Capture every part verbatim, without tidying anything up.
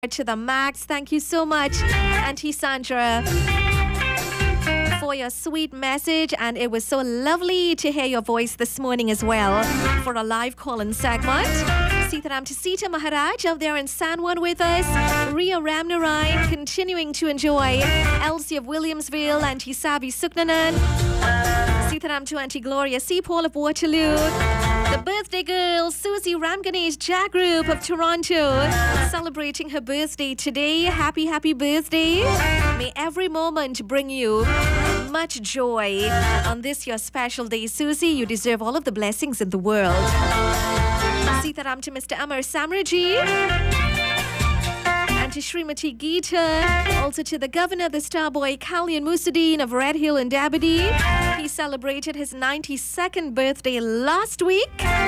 to the max. Thank you so much, Auntie Sandra, for your sweet message, and it was so lovely to hear your voice this morning as well for a live call-in segment. Sitaram to Sita Maharaj out there in San Juan with us. Ria Ramnarayan continuing to enjoy. Elsie of Williamsville, Auntie Sabi Suknanan. Sitaram to Auntie Gloria C. Paul of Waterloo. The birthday girl, Susie Ramganesh Jack Group of Toronto, celebrating her birthday today. Happy, happy birthday. May every moment bring you much joy on this your special day, Susie. You deserve all of the blessings in the world. Sitaram to Mister Amar Samraji. And to Srimati Geeta, also to the governor, the star boy Kalyan Musuddin of Red Hill and Dabadi. He celebrated his ninety-second birthday last week.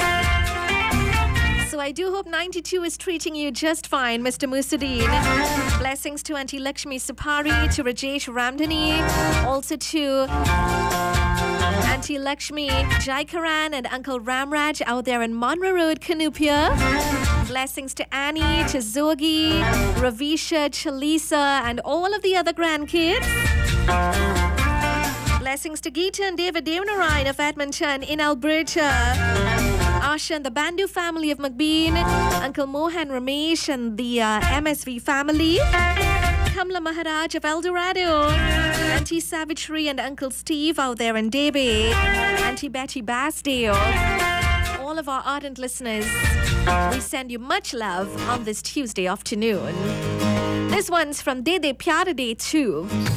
So I do hope ninety-two is treating you just fine, Mister Musuddin. Blessings to Auntie Lakshmi Sapari, to Rajesh Ramdhani, also to Auntie Lakshmi Jaikaran and Uncle Ramraj out there in Monroe Road, Canupia. Blessings to Annie, to Zogi, Ravisha, Chalisa, and all of the other grandkids. Blessings to Geeta and David Devanarayan of Edmonton in Alberta. Asha and the Bandu family of McBean. Uncle Mohan Ramesh and the uh, M S V family. Kamla Maharaj of El Dorado. Auntie Savitri and Uncle Steve out there in Debe. Auntie Betty Basdale. All of our ardent listeners, we send you much love on this Tuesday afternoon. This one's from Dede Pyara Day too.